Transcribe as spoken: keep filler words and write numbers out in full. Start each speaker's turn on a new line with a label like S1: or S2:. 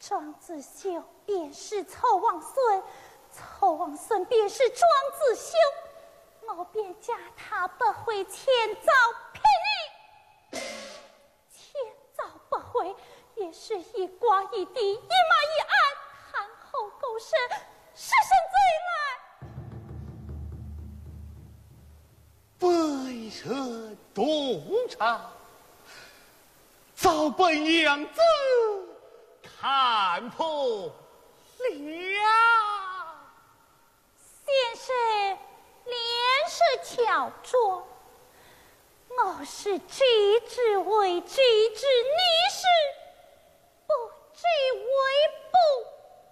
S1: 庄子修便是曹王孙，曹王孙便是庄子修，我便叫他不会千遭骗你，千遭不回，也是一瓜一地，一马一鞍，憨厚狗剩，是生
S2: 罪来。为人洞察，早本娘子看破了。
S1: 先生连是巧拙，我是知之为知之，你是